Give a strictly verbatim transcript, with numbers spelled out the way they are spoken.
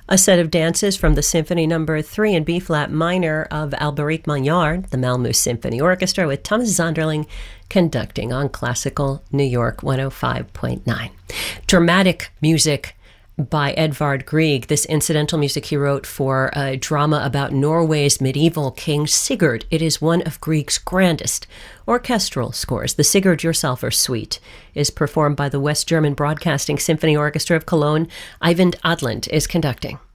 A set of dances from the Symphony Number three in B-flat minor of Alberic Magnard, the Malmö Symphony Orchestra, with Thomas Zonderling conducting on Classical New York one oh five point nine. Dramatic music by Edvard Grieg. This incidental music he wrote for a drama about Norway's medieval king Sigurd. It is one of Grieg's grandest orchestral scores. The Sigurd Yourselfer Suite is performed by the West German Broadcasting Symphony Orchestra of Cologne. Eivind Adlent is conducting.